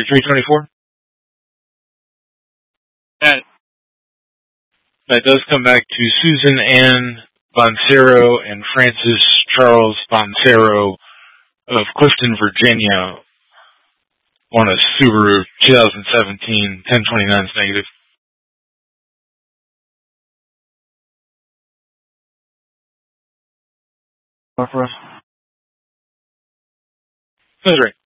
324? That does come back to Susan Ann Boncero and Francis Charles Boncero of Clifton, Virginia, on a Subaru 2017 1029 is negative. For us. That's right.